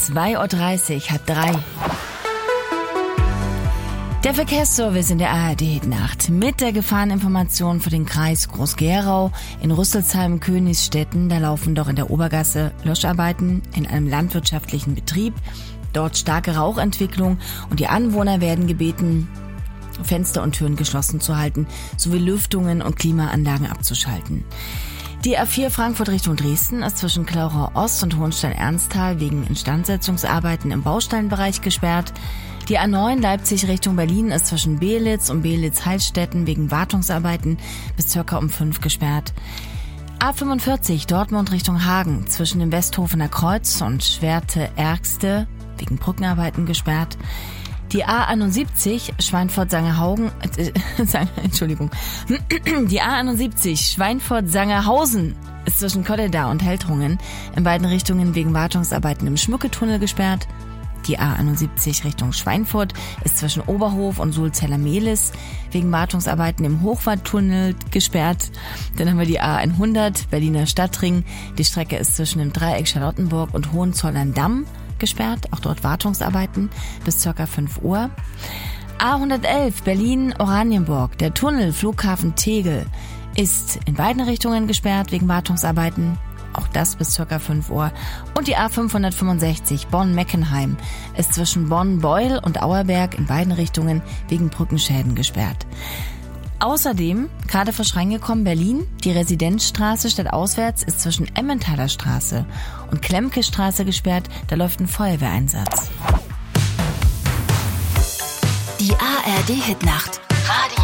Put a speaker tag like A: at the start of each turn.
A: 2:30 Uhr, 2:30. Der Verkehrsservice in der ARD-Nacht mit der Gefahreninformation für den Kreis Groß-Gerau. In Rüsselsheim, Königsstetten, da laufen doch in der Obergasse Löscharbeiten in einem landwirtschaftlichen Betrieb. Dort starke Rauchentwicklung und die Anwohner werden gebeten, Fenster und Türen geschlossen zu halten, sowie Lüftungen und Klimaanlagen abzuschalten. Die A4 Frankfurt Richtung Dresden ist zwischen Klauchau Ost und Hohenstein-Ernsthal wegen Instandsetzungsarbeiten im Bausteinbereich gesperrt. Die A9 Leipzig Richtung Berlin ist zwischen Beelitz und Beelitz-Heilstätten wegen Wartungsarbeiten bis ca. um 5 gesperrt. A45 Dortmund Richtung Hagen zwischen dem Westhofener Kreuz und Schwerte-Ergste wegen Brückenarbeiten gesperrt. Die A71 Schweinfurt-Sangerhausen, die A71 Schweinfurt-Sangerhausen ist zwischen Kotteda und Heltrungen in beiden Richtungen wegen Wartungsarbeiten im Schmücketunnel gesperrt. Die A71 Richtung Schweinfurt ist zwischen Oberhof und Sulzeller-Mehlis wegen Wartungsarbeiten im Hochwaldtunnel gesperrt. Dann haben wir die A100 Berliner Stadtring. Die Strecke ist zwischen dem Dreieck Charlottenburg und Hohenzollern-Damm gesperrt. Auch dort Wartungsarbeiten bis ca. 5 Uhr. A111 Berlin-Oranienburg. Der Tunnel Flughafen Tegel ist in beiden Richtungen gesperrt wegen Wartungsarbeiten. Auch das bis ca. 5 Uhr. Und die A565 Bonn-Meckenheim ist zwischen Bonn-Beul und Auerberg in beiden Richtungen wegen Brückenschäden gesperrt. Außerdem, gerade frisch reingekommen, Berlin, die Residenzstraße stadtauswärts ist zwischen Emmentaler Straße und Klemke Straße gesperrt. Da läuft ein Feuerwehreinsatz.
B: Die ARD-Hitnacht.